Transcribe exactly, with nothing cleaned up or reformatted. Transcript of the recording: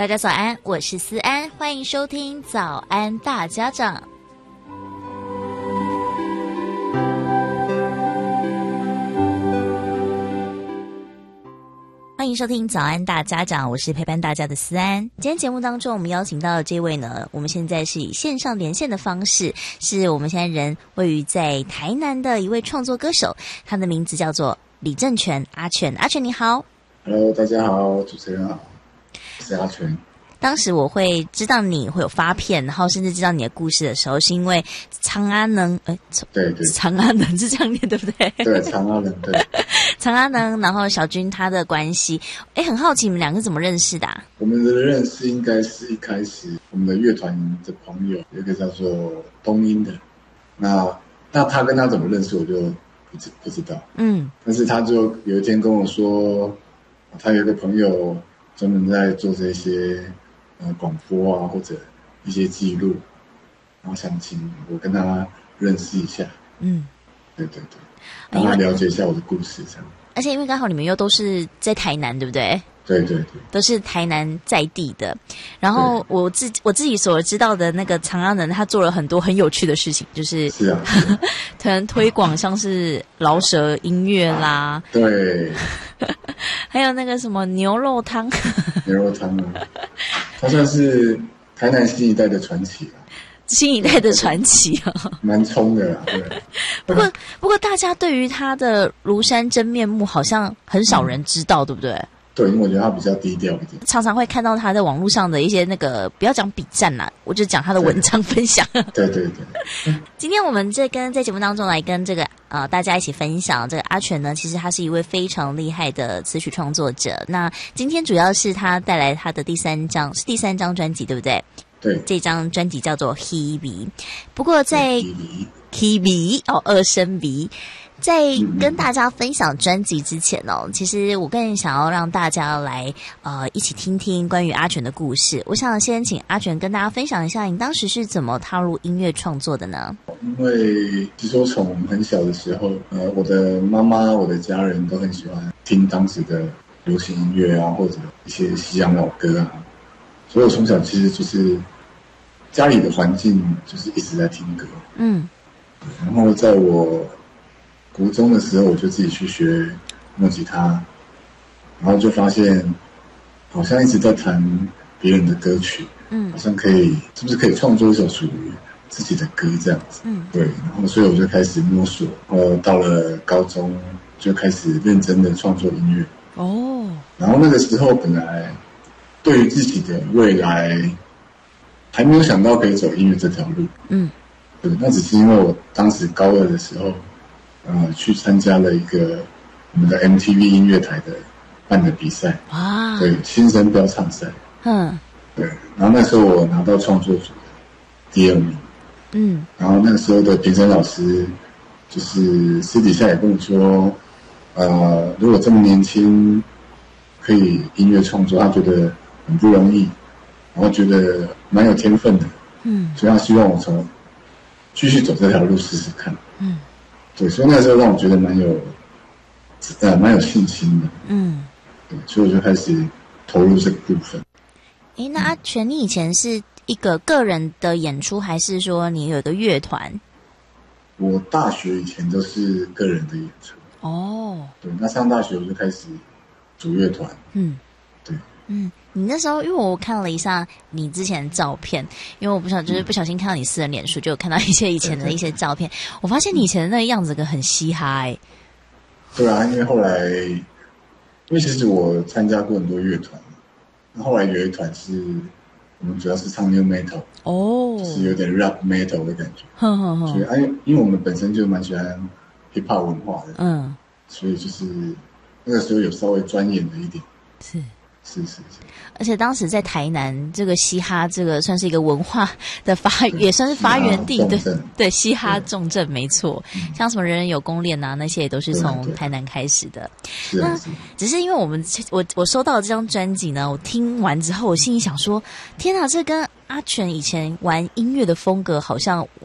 大家早安，我是思安，欢迎收听早安大家长。欢迎收听早安大家长，我是陪伴大家的思安。今天节目当中我们邀请到的这位呢，我们现在是以线上连线的方式，是我们现在人位于在台南的一位创作歌手，他的名字叫做李正全，阿全。阿全你好。 Hello， 大家好，主持人好，我是阿全。 当时我会知道你会有发片，然后甚至知道你的故事的时候，是因为长阿能，哎， 对对， 长阿能是这样念对不对？ 对，长阿能，对， 长阿能，然后小军他的关系，哎，很好奇你们两个怎么认识的啊？ 我们的认识应该是一开始我们的乐团的朋友有一个叫做东英的，那那他跟他怎么认识我就不知不知道，嗯，但是他就有一天跟我说，他有一个朋友专门在做这些呃广播啊或者一些记录，然后想请我跟他认识一下，嗯，对对对，让他了解一下我的故事这样。 而且因为刚好你们又都是在台南，对不对？ 对对对， 都是台南在地的。然后我自我自己所知道的那个长阿能，他做了很多很有趣的事情，就是是啊， 可能推广像是饶舌音乐啦， 对， 还有那个什么牛肉汤， 牛肉汤啊，他算是台南新一代的传奇啊。 新一代的传奇啊， 蛮冲的啦，对。 不过，不过大家对于他的庐山真面目好像很少人知道，嗯、对不对？ 对，因为我觉得他比较低调一点， 常常会看到他在网络上的一些那个，不要讲笔战啦，我就讲他的文章分享。 对对对。 今天我们这跟在节目当中来跟这个呃大家一起分享这个阿全呢，其实他是一位非常厉害的词曲创作者。那今天主要是他带来他的第三张，是第三张专辑，对不对？ 对， 这张专辑叫做 Hebe。 不过在 Hebe 哦二声 B， 在跟大家分享专辑之前哦，其实我更想要让大家来呃一起听听关于阿全的故事。我想先请阿全跟大家分享一下，你当时是怎么踏入音乐创作的呢？ 因为其实我从很小的时候，呃，我的妈妈、我的家人都很喜欢听当时的流行音乐啊，或者一些西洋老歌啊，所以我从小其实就是家里的环境就是一直在听歌，嗯，然后在我国中的时候，我就自己去学木吉他，然后就发现好像一直在弹别人的歌曲，嗯，好像可以，是不是可以创作一首属于自己的歌这样子，嗯，对，然后所以我就开始摸索，然后到了高中就开始认真的创作音乐，哦，然后那个时候本来对于自己的未来还没有想到可以走音乐这条路，嗯，对，那只是因为我当时高二的时候，呃，去参加了一个我们的 M T V 音乐台的办的比赛，哇，对，新生标唱赛，嗯，对，然后那时候我拿到创作组的第二名，嗯，然后那个时候的评审老师就是私底下也跟我说，呃，如果这么年轻可以音乐创作，他觉得很不容易。然后觉得蛮有天分的，嗯，所以他希望我从继续走这条路试试看，嗯，对，所以那时候让我觉得蛮有，呃，蛮有信心的，嗯，对，所以我就开始投入这个部分。 诶，那阿全，你以前是一个个人的演出，还是说你有一个乐团？ 我大学以前都是个人的演出，哦，对，那上大学我就开始组乐团，嗯，对。 嗯，你那时候因为我看了一下你之前的照片，因为我不小就是不小心看到你私人脸书，就有看到一些以前的一些照片，我发现你以前的那个样子跟很嘻哈欸。 对啊，因为后来，因为其实我参加过很多乐团，那后来有一团是我们主要是唱 New Metal， 哦，就是有点 Rap Metal 的感觉，呵呵呵，所以啊，因为我们本身就蛮喜欢 Hip Hop 文化的，嗯，所以就是那个时候有稍微钻研了一点， 是。 是是是， 而且当时在台南，这个嘻哈这个算是一个文化的发，也算是发源地，对对，嘻哈重镇没错。嗯、像什么人人有功练啊，那些也都是从台南开始的。那只是因为我们我我收到这张专辑呢，我听完之后，我心里想说，天哪，这跟阿全以前玩音乐的风格好像